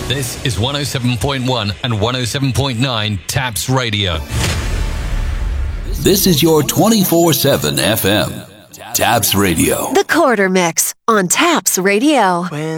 This is 107.1 and 107.9 TAPS Radio. This is your 24/7 FM. TAPS Radio. The Quarter Mix on TAPS Radio.